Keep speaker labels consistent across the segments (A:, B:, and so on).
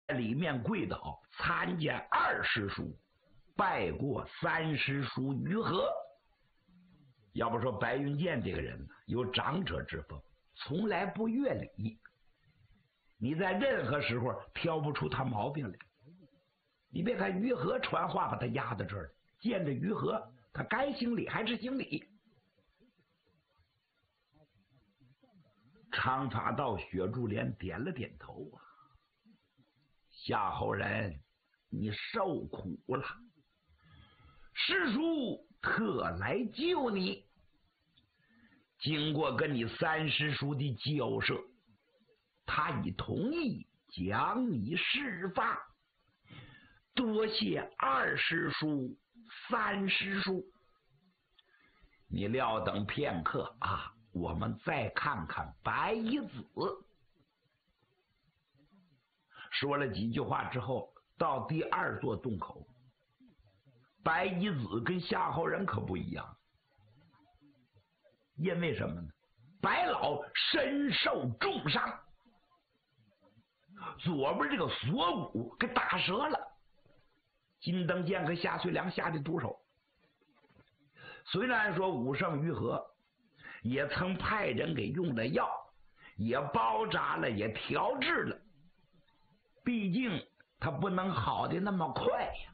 A: 里面跪倒，参见二师叔，拜过三师叔于和。要不说白云剑这个人呢，有长者之风，从来不越礼，你在任何时候挑不出他毛病来。你别看于和传话把他压在这儿，见着于和，他该行礼还是行礼。长发道雪珠莲点了点头啊，夏侯人，你受苦了，师叔特来救你。经过跟你三师叔的交涉，他已同意将你释放，多谢二师叔、三师叔。你料等片刻啊，我们再看看白衣子。说了几句话之后，到第二座洞口，白衣子跟夏侯人可不一样，因为什么呢？白老身受重伤，左边这个锁骨给打折了。金灯剑和夏遂良下的毒手。虽然说武圣于和也曾派人给用了药，也包扎了，也调治了，毕竟他不能好的那么快呀。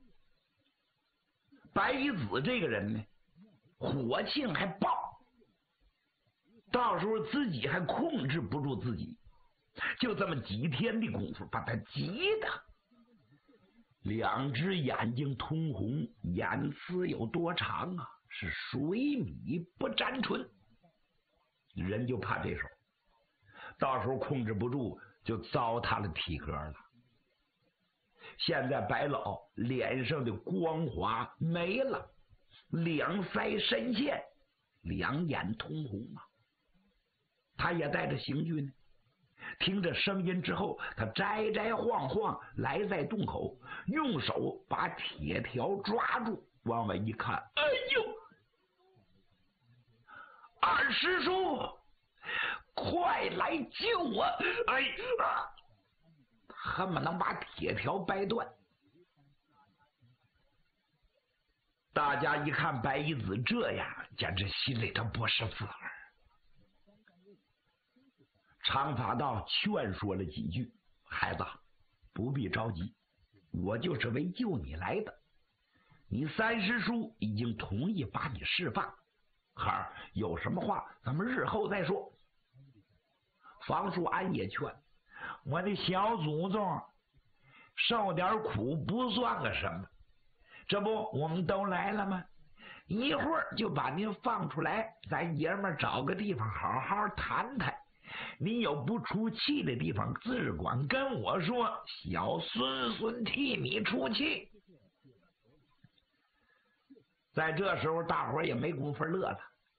A: 白衣子这个人呢，火性还爆，到时候自己还控制不住自己，就这么几天的功夫，把他急的两只眼睛通红，眼丝有多长啊？是水米不沾唇，人就怕这手，到时候控制不住就糟蹋了体格了。现在白老脸上的光滑没了，两腮深陷，两眼通红啊。他也带着刑具呢，听着声音之后，他摘摘晃晃来在洞口，用手把铁条抓住，往外一看，哎呦，二师叔，快来救我！哎啊，恨不能把铁条掰断。大家一看白衣子这样，简直心里头不是滋味。长发道劝说了几句，孩子不必着急，我就是为救你来的。你三师叔已经同意把你释放，孩儿有什么话咱们日后再说。房叔安也劝，我的小祖宗受点苦不算个什么，这不我们都来了吗？一会儿就把您放出来，咱爷们找个地方好好谈谈。你有不出气的地方，自管跟我说，小孙孙替你出气。在这时候，大伙也没工夫乐了。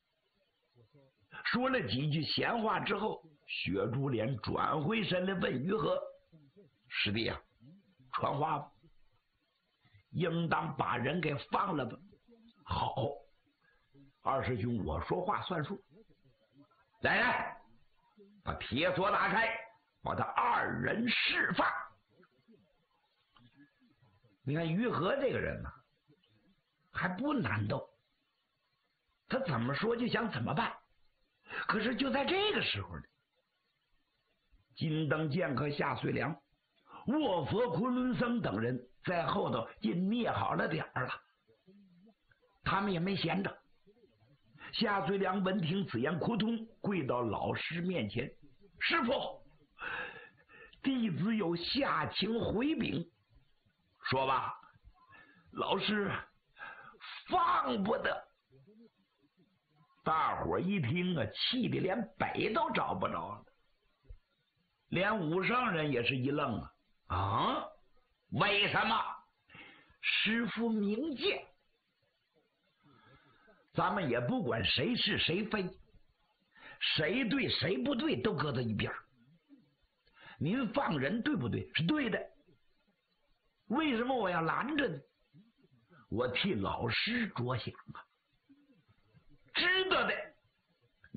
A: 说了几句闲话之后，雪珠莲转回身来问于和：“师弟啊，传话吧，应当把人给放了吧？”“好，二师兄，我说话算数。来人，把铁锁打开，把他二人释放。”你看于和这个人呢，还不难斗，他怎么说就想怎么办。可是就在这个时候呢，金灯剑客夏遂良、卧佛昆仑僧等人在后头竟捏好了点儿了，他们也没闲着。夏遂良闻听此言，扑通跪到老师面前：“师父，弟子有下情回禀。”“说吧。”“老师，放不得。”大伙一听啊，气得连北都找不着了。连武圣人也是一愣啊！“啊，为什么？”“师父明鉴，咱们也不管谁是谁非，谁对谁不对都搁在一边。您放人对不对？是对的。为什么我要拦着呢？我替老师着想啊。知道的